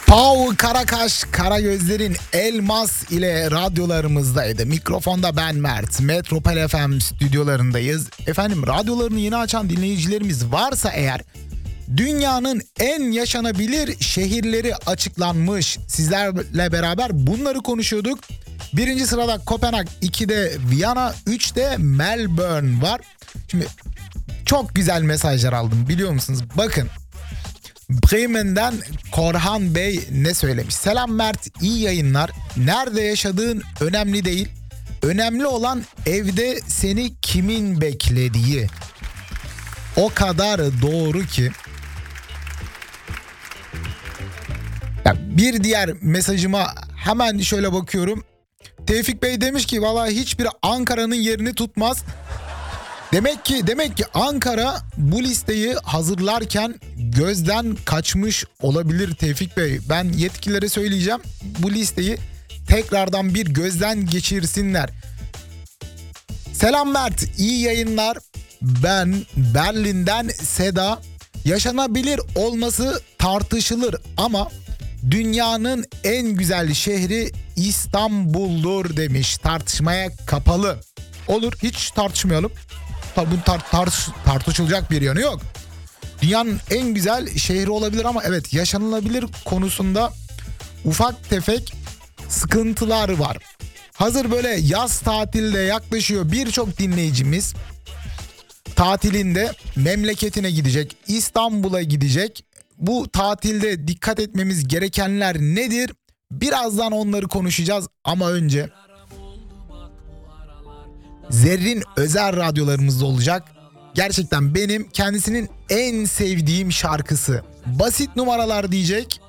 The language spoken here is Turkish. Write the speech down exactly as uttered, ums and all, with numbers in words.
Pau Karakaş, Karagözler'in Elmas ile radyolarımızdaydı. Mikrofonda ben Mert. Metropol F M stüdyolarındayız. Efendim, radyolarını yeni açan dinleyicilerimiz varsa eğer, dünyanın en yaşanabilir şehirleri açıklanmış. Sizlerle beraber bunları konuşuyorduk. Birinci sırada Kopenhag, ikide Viyana, üçte Melbourne var. Şimdi çok güzel mesajlar aldım, biliyor musunuz? Bakın. Bremen'den Korhan Bey ne söylemiş? Selam Mert, iyi yayınlar. Nerede yaşadığın önemli değil. Önemli olan evde seni kimin beklediği. O kadar doğru ki. Ya bir diğer mesajıma hemen şöyle bakıyorum. Tevfik Bey demiş ki vallahi hiçbir Ankara'nın yerini tutmaz. Demek ki demek ki Ankara bu listeyi hazırlarken gözden kaçmış olabilir Tevfik Bey. Ben yetkililere söyleyeceğim, bu listeyi tekrardan bir gözden geçirsinler. Selam Mert, iyi yayınlar. Ben Berlin'den Seda. Yaşanabilir olması tartışılır ama dünyanın en güzel şehri İstanbul'dur demiş. Tartışmaya kapalı. Olur, hiç tartışmayalım. Tabii bunun tar- tar- tartışılacak bir yanı yok. Dünyanın en güzel şehri olabilir ama evet, yaşanılabilir konusunda ufak tefek sıkıntılar var. Hazır böyle yaz tatilde yaklaşıyor, birçok dinleyicimiz tatilinde memleketine gidecek, İstanbul'a gidecek. Bu tatilde dikkat etmemiz gerekenler nedir? Birazdan onları konuşacağız ama önce Zerrin özel radyolarımızda olacak. Gerçekten benim kendisinin en sevdiğim şarkısı. Basit numaralar diyecek.